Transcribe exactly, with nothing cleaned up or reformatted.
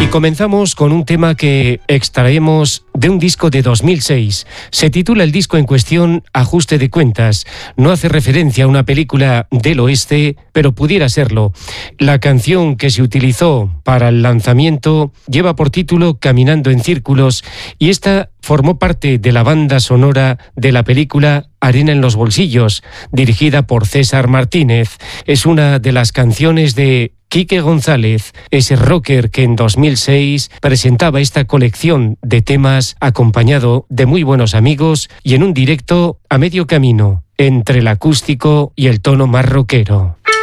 comenzamos con un tema que extraemos de un disco de dos mil seis. Se titula el disco en cuestión Ajuste de cuentas. No hace referencia a una película del oeste, pero pudiera serlo. La canción que se utilizó para el lanzamiento lleva por título Caminando en círculos y esta formó parte de la banda sonora de la película Arena en los bolsillos, dirigida por César Martínez. Es una de las canciones de Quique González, ese rocker que en dos mil seis presentaba esta colección de temas acompañado de muy buenos amigos y en un directo a medio camino entre el acústico y el tono más rockero.